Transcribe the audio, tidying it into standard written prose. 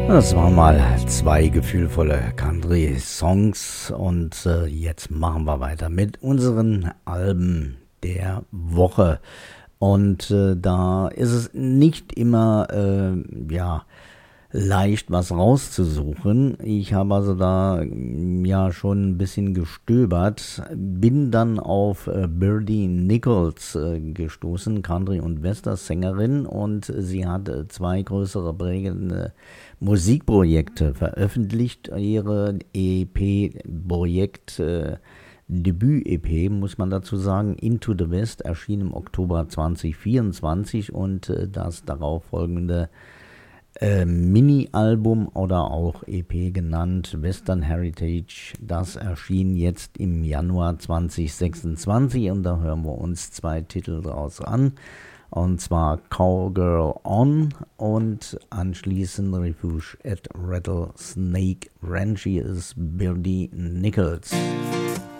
Das waren mal zwei gefühlvolle Country-Songs und jetzt machen wir weiter mit unseren Alben der Woche. Und da ist es nicht immer leicht, was rauszusuchen. Ich habe also da schon ein bisschen gestöbert, bin dann auf Birdie Nichols gestoßen, Country- und Western-Sängerin, und sie hat zwei größere prägende Musikprojekte veröffentlicht. Ihre EP-Projekt, Debüt-EP, muss man dazu sagen, Into the West, erschien im Oktober 2024, und das darauf folgende Mini-Album oder auch EP genannt, Western Heritage, das erschien jetzt im Januar 2026, und da hören wir uns zwei Titel draus an, und zwar Cowgirl On und anschließend Refuge at Rattlesnake Ranch. Hier ist Birdie Nichols.